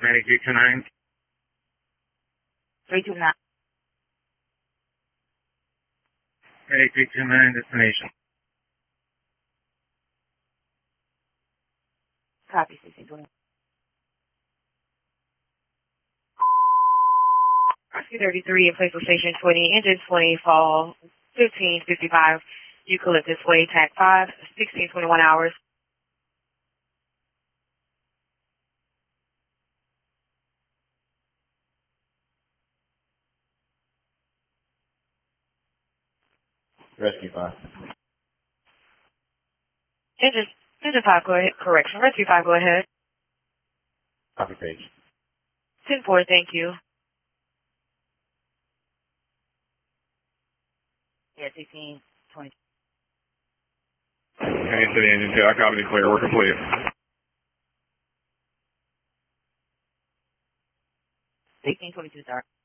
Medic 329. 329. Medic 329, destination. Copy, 1620. Rescue 33 in place of station 20, engine 20, fall 1555, Eucalyptus Way, TAC 5, 1621 hours. Rescue 5. Engine 5, go ahead. Correction. Rescue 5, go ahead. Copy page. 10-4, thank you. Yeah, 1620. Hey, City Engine 2, I copy clear. We're complete. 1622, sorry.